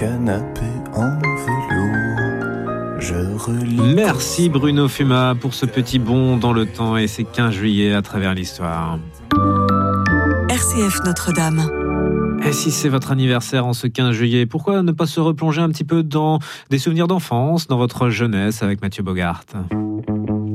canapé en velours. Je relis. Merci Bruno Fuma pour ce petit bond dans le temps et ces 15 juillet à travers l'histoire. RCF Notre-Dame. Et si c'est votre anniversaire en ce 15 juillet, pourquoi ne pas se replonger un petit peu dans des souvenirs d'enfance, dans votre jeunesse avec Mathieu Bogart ?